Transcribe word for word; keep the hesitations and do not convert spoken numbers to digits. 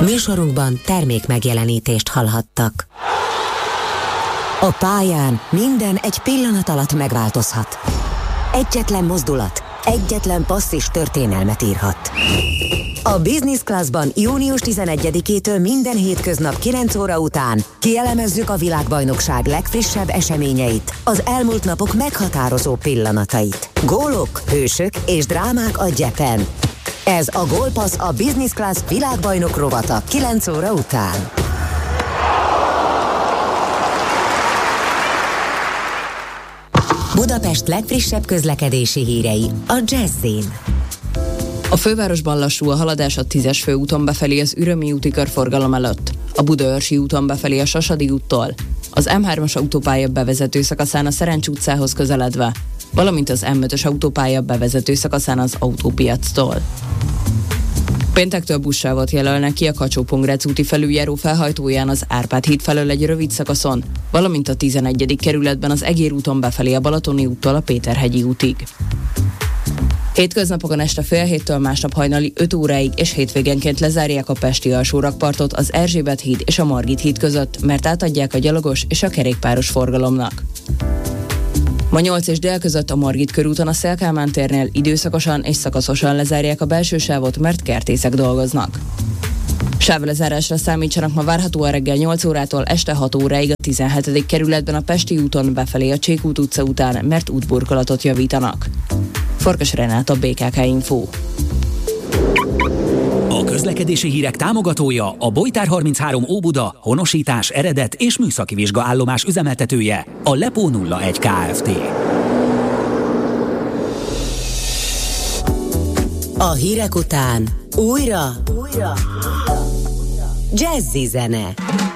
Műsorunkban termék megjelenítést hallhattak. A pályán minden egy pillanat alatt megváltozhat. Egyetlen mozdulat, egyetlen passz is történelmet írhat. A Business Classban június tizenegyedikétől minden hétköznap kilenc óra után kielemezzük a világbajnokság legfrissebb eseményeit, az elmúlt napok meghatározó pillanatait. Gólok, hősök és drámák a gyepen. Ez a Gólpassz, a Business Class világbajnok rovata kilenc óra után. Budapest legfrissebb közlekedési hírei a Jazz-in. A fővárosban lassú a haladás a tízes főúton befelé az Ürömi úti körforgalom előtt, a Budaörsi úton befelé a Sasadi úttól, az em hármas autópálya bevezető szakaszán a Szerencs utcához közeledve, valamint az em ötös autópálya bevezető szakaszán az Autópiactól. Péntektől buszsávot jelölnek ki a Kacsó-Pongrác úti felüljáró felhajtóján az Árpád híd felől egy rövid szakaszon, valamint a tizenegyedik kerületben az Egér úton befelé a Balatoni úttól a Péterhegyi útig. Hétköznapokon este fél héttől másnap hajnali öt óráig és hétvégenként lezárják a pesti alsórakpartot az Erzsébet híd és a Margit híd között, mert átadják a gyalogos és a kerékpáros forgalomnak. Ma nyolc és dél között a Margit körúton a Széll Kálmán térnél időszakosan és szakaszosan lezárják a belső sávot, mert kertészek dolgoznak. Sávlezárásra számítsanak ma várhatóan reggel nyolc órától este hat óráig a tizenhetedik kerületben a Pesti úton befelé a Csékút utca után, mert útburkolatot javítanak. Farkas Renáta, bé ká ká Info. A közlekedési hírek támogatója a Bojtár harminchárom Óbuda, honosítás, eredet és műszaki vizsgaállomás üzemeltetője, a Lepó nulla egy Kft. A hírek után újra, újra, Jazzy zene.